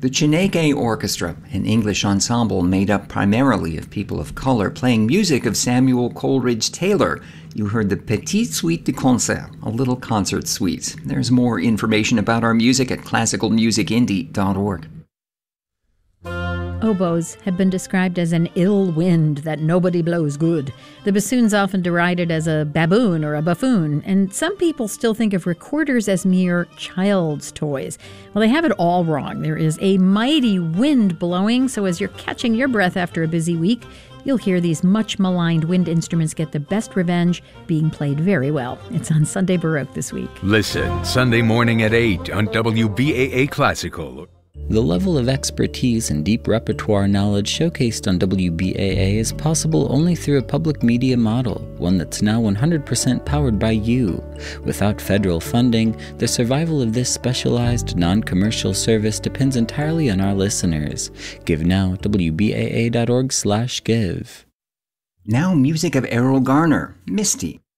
The Chineke Orchestra, an English ensemble made up primarily of people of color, playing music of Samuel Coleridge Taylor. You heard the Petite Suite de Concert, a little concert suite. There's more information about our music at classicalmusicindie.org. Oboes have been described as an ill wind that nobody blows good. The bassoon's often derided as a baboon or a buffoon, and some people still think of recorders as mere child's toys. Well, they have it all wrong. There is a mighty wind blowing, so as you're catching your breath after a busy week, you'll hear these much-maligned wind instruments get the best revenge, being played very well. It's on Sunday Baroque this week. Listen Sunday morning at 8 on WBAA Classical. The level of expertise and deep repertoire knowledge showcased on WBAA is possible only through a public media model, one that's now 100% powered by you. Without federal funding, the survival of this specialized, non-commercial service depends entirely on our listeners. Give now at WBAA.org/give. Now music of Errol Garner, Misty.